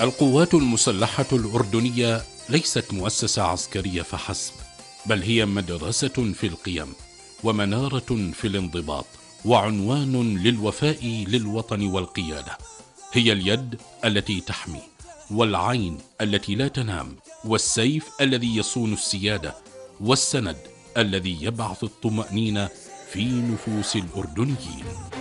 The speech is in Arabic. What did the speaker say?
القوات المسلحة الأردنية ليست مؤسسة عسكرية فحسب، بل هي مدرسة في القيم، ومنارة في الانضباط، وعنوان للوفاء للوطن والقيادة. هي اليد التي تحمي، والعين التي لا تنام، والسيف الذي يصون السيادة، والسند الذي يبعث الطمأنينة في نفوس الأردنيين.